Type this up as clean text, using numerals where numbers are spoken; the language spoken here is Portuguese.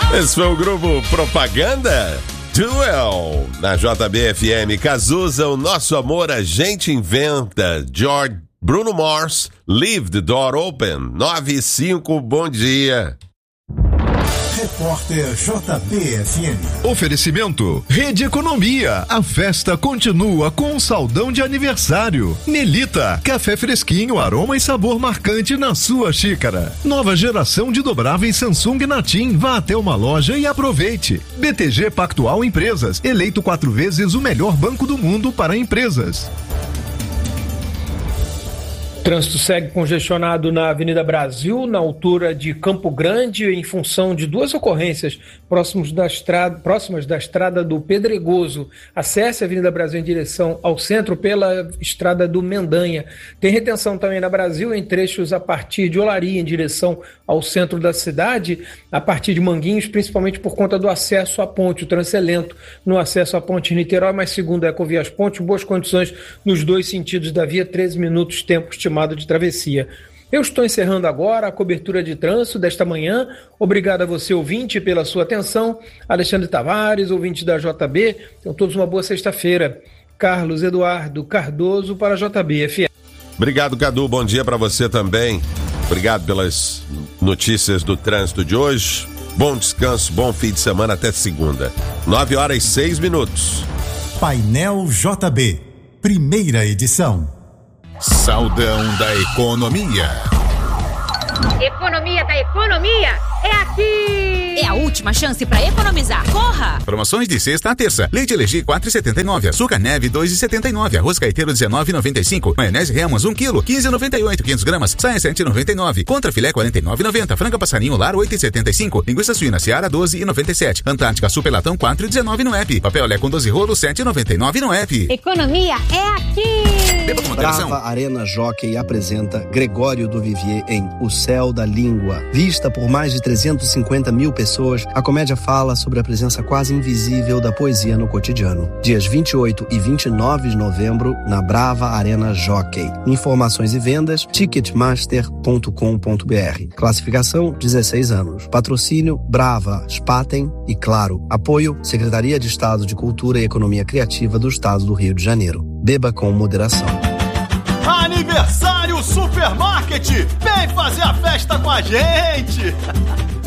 Esse foi o grupo Propaganda Duel na JBFM. Cazuza, o nosso amor a gente inventa. George Bruno Mars, Leave the Door Open. 9:05, bom dia. Repórter JBFM. Oferecimento Rede Economia. A festa continua com um saldão de aniversário. Melita, café fresquinho, aroma e sabor marcante na sua xícara. Nova geração de dobráveis Samsung Natim. Vá até uma loja e aproveite. BTG Pactual Empresas, eleito 4 vezes o melhor banco do mundo para empresas. O trânsito segue congestionado na Avenida Brasil, na altura de Campo Grande, em função de 2 ocorrências próximas da estrada do Pedregoso. Acesse a Avenida Brasil em direção ao centro pela estrada do Mendanha. Tem retenção também na Brasil em trechos a partir de Olaria, em direção ao centro da cidade, a partir de Manguinhos, principalmente por conta do acesso à ponte. O trânsito é lento no acesso à ponte Niterói, mas segundo a Ecovias Ponte, boas condições nos 2 sentidos da via, 13 minutos tempo estimado de travessia. Eu estou encerrando agora a cobertura de trânsito desta manhã. Obrigado a você, ouvinte, pela sua atenção. Alexandre Tavares, ouvinte da JB. Tenham todos uma boa sexta-feira. Carlos Eduardo Cardoso para a JBFM. Obrigado, Cadu. Bom dia para você também. Obrigado pelas notícias do trânsito de hoje. Bom descanso, bom fim de semana, até segunda. 9:06. Painel JB, primeira edição. Saldão da Economia. Economia da economia é aqui! É a última chance para economizar. Corra! Promoções de sexta a terça. Leite Elergi 4,79. Açúcar Neve 2,79. Arroz Caeteiro 19,95. Maionese Remus 1 kg 15,98. 500 gramas. Saia 7,99. Contra filé 49,90. Franga passarinho lar 8,75. Linguiça suína Seara 12,97. Antártica Super Latão 4,19 no app. Papel Olé com 12 rolos 7,99 no app. Economia é aqui! Beba com moderação. Brava Arena Jockey apresenta Gregório do Vivier em O Céu da Língua. Vista por mais de 350 mil pessoas, a comédia fala sobre a presença quase invisível da poesia no cotidiano. Dias 28 e 29 de novembro, na Brava Arena Jockey. Informações e vendas, ticketmaster.com.br. Classificação, 16 anos. Patrocínio, Brava, Spaten e Claro. Apoio, Secretaria de Estado de Cultura e Economia Criativa do Estado do Rio de Janeiro. Beba com moderação. Aniversário Supermarket! Vem fazer a festa com a gente!